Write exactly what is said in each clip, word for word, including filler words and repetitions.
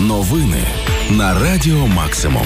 Новини на Радіо Максимум.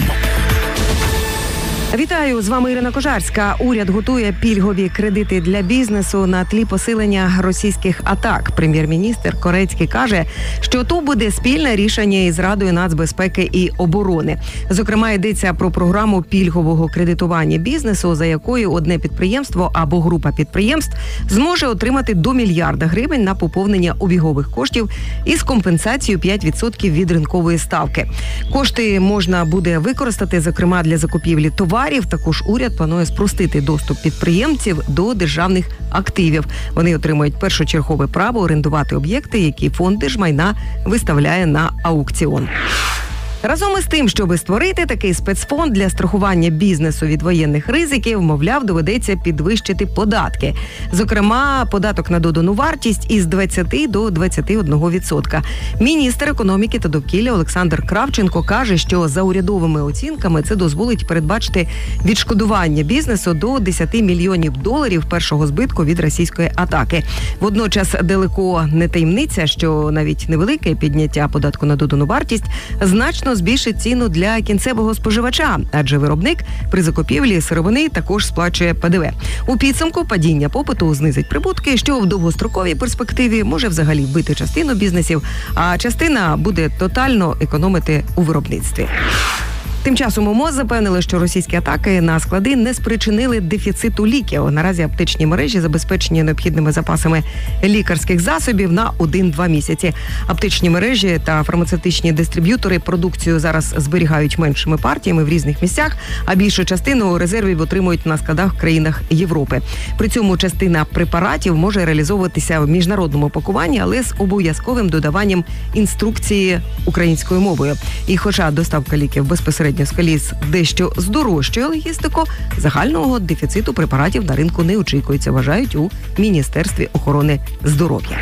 Вітаю, з вами Ірина Кожарська. Уряд готує пільгові кредити для бізнесу на тлі посилення російських атак. Прем'єр-міністр Корецький каже, що то буде спільне рішення із Радою нацбезпеки і оборони. Зокрема, йдеться про програму пільгового кредитування бізнесу, за якою одне підприємство або група підприємств зможе отримати до мільярда гривень на поповнення обігових коштів із компенсацією п'ять відсотків від ринкової ставки. Кошти можна буде використати, зокрема, для закупівлі товарів. Також уряд планує спростити доступ підприємців до державних активів. Вони отримують першочергове право орендувати об'єкти, які фонд держмайна виставляє на аукціон. Разом із тим, щоб створити такий спецфонд для страхування бізнесу від воєнних ризиків, мовляв, доведеться підвищити податки. Зокрема, податок на додану вартість із двадцяти до двадцяти одного відсотка. Міністр економіки та довкілля Олександр Кравченко каже, що за урядовими оцінками це дозволить передбачити відшкодування бізнесу до десяти мільйонів доларів першого збитку від російської атаки. Водночас далеко не таємниця, що навіть невелике підняття податку на додану вартість значно збільшить ціну для кінцевого споживача, адже виробник при закупівлі сировини також сплачує Пе Де Ве. У підсумку падіння попиту знизить прибутки, що в довгостроковій перспективі може взагалі вбити частину бізнесів, а частина буде тотально економити у виробництві. Тим часом МОЗ запевнили, що російські атаки на склади не спричинили дефіциту ліків. Наразі аптечні мережі забезпечені необхідними запасами лікарських засобів на один-два місяці. Аптечні мережі та фармацевтичні дистриб'ютори продукцію зараз зберігають меншими партіями в різних місцях, а більшу частину резервів отримують на складах в країнах Європи. При цьому частина препаратів може реалізовуватися в міжнародному пакуванні, але з обов'язковим додаванням інструкції українською мовою. І хоча доставка ліків безпосередньо з коліс дещо здорожчує логістику, загального дефіциту препаратів на ринку не очікується, вважають у Міністерстві охорони здоров'я.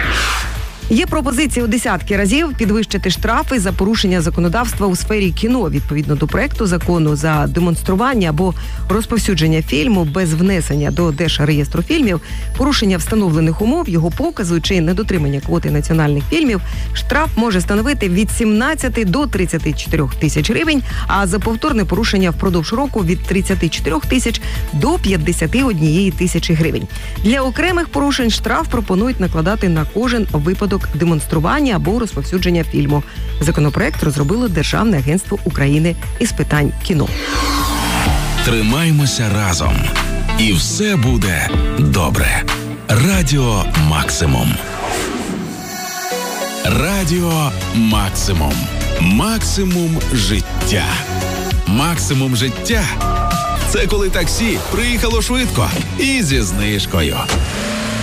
Є пропозиція у десятки разів підвищити штрафи за порушення законодавства у сфері кіно. Відповідно до проекту закону, за демонстрування або розповсюдження фільму без внесення до Держреєстру фільмів, порушення встановлених умов, його показу чи недотримання квоти національних фільмів, штраф може становити від сімнадцяти до тридцяти чотирьох тисяч гривень, а за повторне порушення впродовж року від тридцяти чотирьох тисяч до п'ятдесяти однієї тисячі гривень. Для окремих порушень штраф пропонують накладати на кожен випадок демонстрування або розповсюдження фільму. Законопроект розробило Державне агентство України із питань кіно. Тримаймося разом. І все буде добре. Радіо Максимум. Радіо Максимум. Максимум життя. Максимум життя – це коли таксі приїхало швидко і зі знижкою.